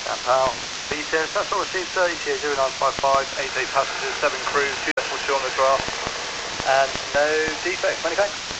Dan Powell, VTS, that's all received, sir. ETA 0955, 88 passengers, 7 crews, 2.2 on the graph, and no defects. Many thanks.